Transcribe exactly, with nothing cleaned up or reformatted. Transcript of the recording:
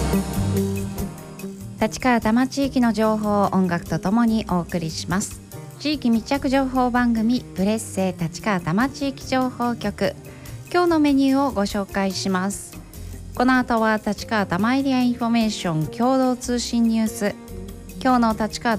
立川多摩地域の情報を音楽とともにお送りします。地域密着情報番組プレッセ立川多摩地域情報局、今日のメニューをご紹介します。この後は立川多摩エリアインフォメーション共同通信ニュース。今日の立川